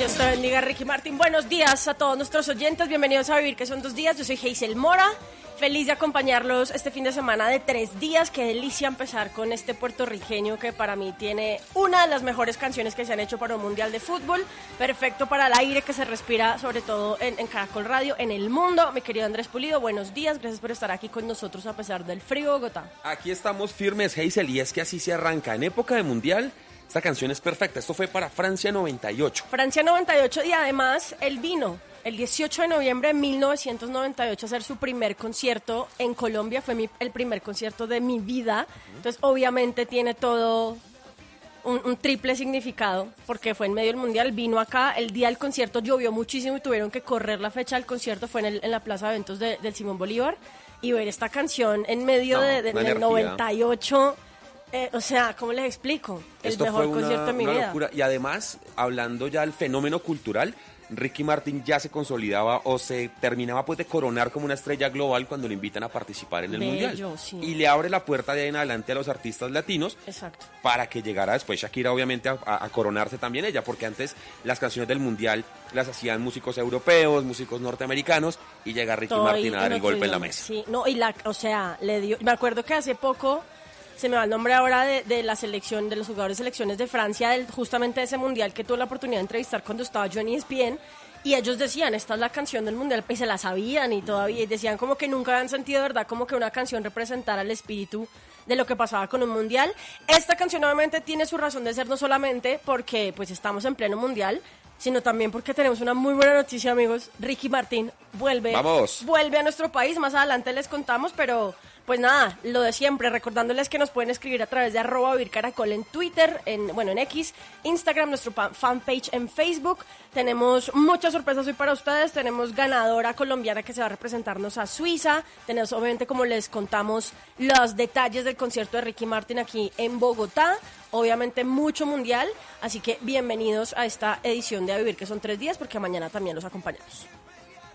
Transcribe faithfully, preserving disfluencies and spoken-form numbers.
Dios te bendiga, Ricky Martin. Buenos días a todos nuestros oyentes. Bienvenidos a Vivir, que son dos días. Yo soy Hazel Mora. Feliz de acompañarlos este fin de semana de tres días. Qué delicia empezar con este puertorriqueño que para mí tiene una de las mejores canciones que se han hecho para un mundial de fútbol. Perfecto para el aire que se respira, sobre todo en, en Caracol Radio, en el mundo. Mi querido Andrés Pulido, buenos días. Gracias por estar aquí con nosotros a pesar del frío de Bogotá. Aquí estamos firmes, Hazel, y es que así se arranca. En época de mundial, esta canción es perfecta. Esto fue para Francia noventa y ocho. Francia noventa y ocho, y además él vino el dieciocho de noviembre de mil novecientos noventa y ocho a hacer su primer concierto en Colombia. Fue mi, el primer concierto de mi vida. Entonces, obviamente, tiene todo un, un triple significado, porque fue en medio del mundial. Vino acá, el día del concierto llovió muchísimo y tuvieron que correr la fecha del concierto. Fue en, el, en la plaza de eventos de, del Simón Bolívar. Y ver esta canción en medio No, de, de, del noventa y ocho... Eh, o sea, ¿cómo les explico? El Esto mejor fue una, concierto de mi una vida. locura. Y además, hablando ya del fenómeno cultural, Ricky Martin ya se consolidaba o se terminaba pues de coronar como una estrella global cuando lo invitan a participar en el Bello, mundial. sí. Y le abre la puerta de ahí en adelante a los artistas latinos. Exacto. Para que llegara después Shakira, obviamente, a, a, a coronarse también ella, porque antes las canciones del mundial las hacían músicos europeos, músicos norteamericanos, y llega Ricky Todo Martin ahí a dar el otro golpe en la idioma. mesa. Sí, no, y la, o sea, le dio, me acuerdo que hace poco, se me va el nombre ahora de, de la selección, de los jugadores de selecciones de Francia, del, justamente de ese mundial que tuve la oportunidad de entrevistar cuando estaba yo en E S P N, y ellos decían, esta es la canción del mundial, y se la sabían y todavía, y decían como que nunca habían sentido de verdad como que una canción representara el espíritu de lo que pasaba con un mundial. Esta canción obviamente tiene su razón de ser, no solamente porque pues estamos en pleno mundial, sino también porque tenemos una muy buena noticia, amigos. Ricky Martin vuelve, ¡Vamos! vuelve a nuestro país. Más adelante les contamos, pero pues nada, lo de siempre, recordándoles que nos pueden escribir a través de arroba vircaracol en Twitter, en, bueno, en X, Instagram, nuestro fanpage en Facebook. Tenemos muchas sorpresas hoy para ustedes. Tenemos ganadora colombiana que se va a representarnos a Suiza. Tenemos, obviamente, como les contamos, los detalles del concierto de Ricky Martin aquí en Bogotá. Obviamente mucho mundial, así que bienvenidos a esta edición de A Vivir, que son tres días, porque mañana también los acompañamos.